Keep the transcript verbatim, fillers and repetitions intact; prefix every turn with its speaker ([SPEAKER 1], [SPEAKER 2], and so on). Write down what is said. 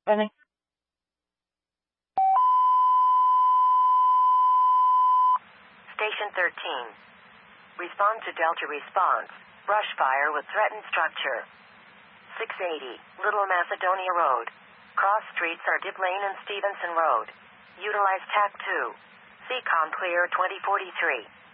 [SPEAKER 1] Benny?
[SPEAKER 2] Station thirteen. Respond to Delta response. Brush fire with threatened structure. six eighty, Little Macedonia Road. Cross streets are Dip Lane and Stevenson Road. Utilize T A C two. C COM clear twenty forty-three.